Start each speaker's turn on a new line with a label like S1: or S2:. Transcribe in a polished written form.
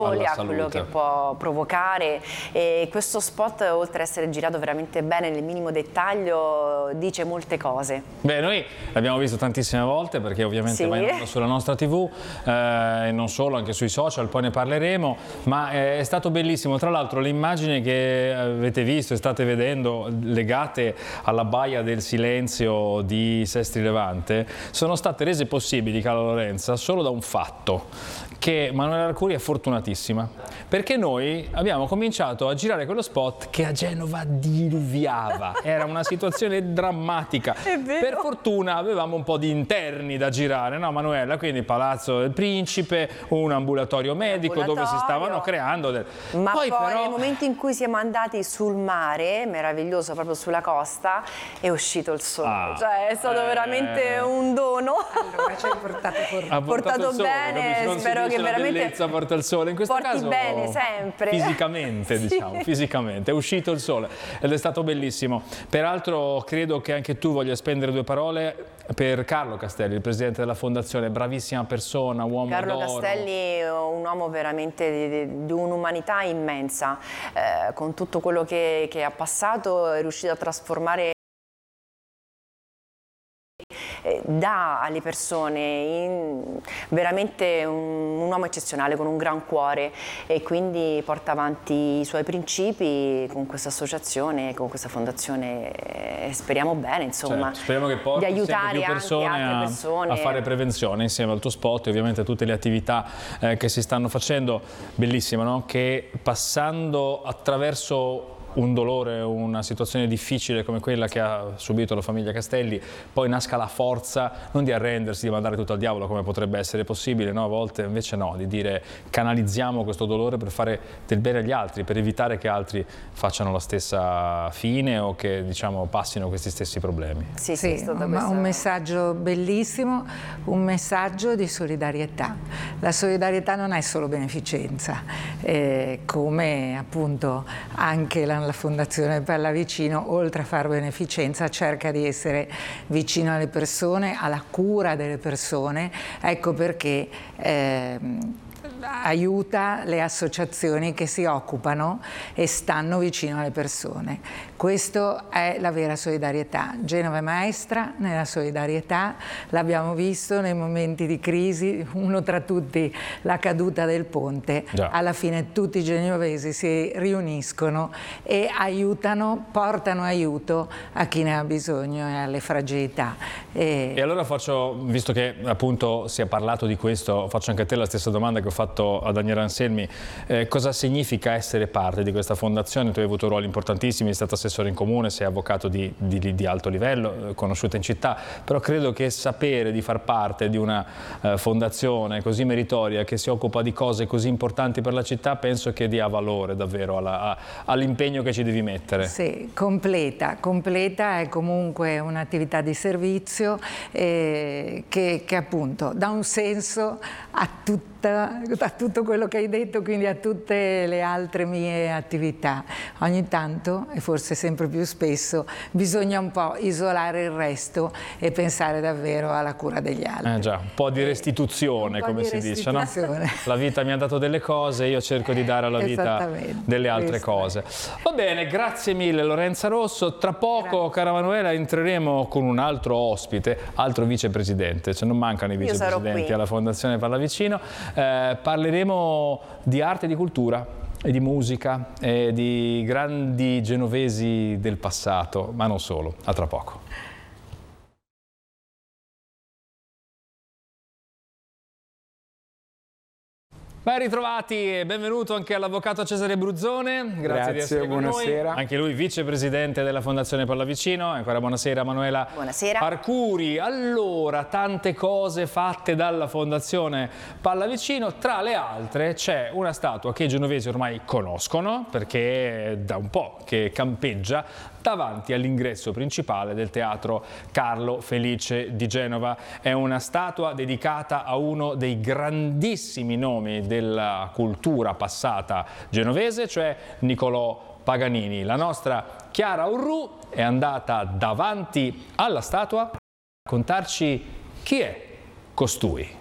S1: a quello che può provocare, e questo spot, oltre ad essere girato veramente bene nel minimo dettaglio, dice molte cose.
S2: Beh, noi l'abbiamo visto tantissime volte perché ovviamente va in onda sulla nostra TV e non solo, anche sui social, poi ne parleremo, ma è stato bellissimo. Tra l'altro le immagini che avete visto e state vedendo legate alla Baia del Silenzio di Sestri Levante sono state rese possibili, cara Lorenza, solo da un fatto, che Manuela Arcuri è fortunatissima, perché noi abbiamo cominciato a girare quello spot che a Genova diluviava, era una situazione drammatica. Per fortuna avevamo un po' di interni da girare, no Manuela? Quindi Palazzo del Principe, un ambulatorio medico dove si stavano creando
S1: Ma poi però, nel momento in cui siamo andati sul mare, meraviglioso, proprio sulla costa, è uscito il sole, cioè è stato veramente un dono.
S3: Allora ci hai
S1: portato bene, spero che veramente
S2: bellezza porta il sole, in questo caso
S1: bene sempre,
S2: fisicamente diciamo, fisicamente è uscito il sole ed è stato bellissimo. Peraltro credo che anche tu voglia spendere due parole per Carlo Castelli, il presidente della fondazione, bravissima persona, uomo d'oro.
S1: Carlo Castelli è un uomo veramente di un'umanità immensa, con tutto quello che ha passato è riuscito a trasformare, dà alle persone veramente un uomo eccezionale con un gran cuore, e quindi porta avanti i suoi principi con questa associazione, con questa fondazione, e speriamo bene, insomma,
S2: certo, speriamo che porti
S1: di aiutare
S2: più persone
S1: anche altre persone
S2: a fare prevenzione insieme al tuo spot e ovviamente a tutte le attività che si stanno facendo. Bellissimo, no? Che passando attraverso un dolore, una situazione difficile come quella che ha subito la famiglia Castelli, poi nasca la forza non di arrendersi, di mandare tutto al diavolo come potrebbe essere possibile, no? A volte invece no, di dire canalizziamo questo dolore per fare del bene agli altri, per evitare che altri facciano la stessa fine o che diciamo passino questi stessi problemi.
S3: Sì, un messaggio bellissimo, un messaggio di solidarietà. La solidarietà non è solo beneficenza, come appunto anche la Fondazione Pallavicino, oltre a fare beneficenza, cerca di essere vicino alle persone, alla cura delle persone. Ecco perché aiuta le associazioni che si occupano e stanno vicino alle persone. Questo è la vera solidarietà. Genova è maestra nella solidarietà, l'abbiamo visto nei momenti di crisi, uno tra tutti la caduta del ponte. Alla fine tutti i genovesi si riuniscono e aiutano, portano aiuto a chi ne ha bisogno e alle fragilità.
S2: E allora faccio, visto che appunto si è parlato di questo, faccio anche a te la stessa domanda che ho fatto a Daniele Anselmi. Cosa significa essere parte di questa fondazione? Tu hai avuto ruoli importantissimi, sei stato assessore in comune, sei avvocato di alto livello, conosciuto in città, però credo che sapere di far parte di una fondazione così meritoria che si occupa di cose così importanti per la città, penso che dia valore davvero all'impegno che ci devi mettere.
S3: Sì, completa è comunque un'attività di servizio che appunto dà un senso a tutto quello che hai detto, quindi a tutte le altre mie attività. Ogni tanto, e forse sempre più spesso, bisogna un po' isolare il resto e pensare davvero alla cura degli altri.
S2: Già, un po' di restituzione, come si dice, no? La vita mi ha dato delle cose, io cerco di dare alla vita delle altre cose. Va bene, grazie mille Lorenza Rosso. Tra poco, cara Manuela, entreremo con un altro ospite, altro vicepresidente, cioè non mancano i vicepresidenti alla Fondazione Pallavicino. Parleremo di arte e di cultura e di musica e di grandi genovesi del passato, ma non solo. A tra poco. Ben ritrovati e benvenuto anche all'avvocato Cesare Bruzzone. Grazie di essere con noi. Anche lui vicepresidente della Fondazione Pallavicino. Ancora buonasera Manuela.
S1: Buonasera.
S2: Arcuri. Allora, tante cose fatte dalla Fondazione Pallavicino. Tra le altre c'è una statua che i genovesi ormai conoscono perché è da un po' che campeggia davanti all'ingresso principale del Teatro Carlo Felice di Genova. È una statua dedicata a uno dei grandissimi nomi della cultura passata genovese, cioè Niccolò Paganini. La nostra Chiara Urru è andata davanti alla statua a raccontarci chi è costui.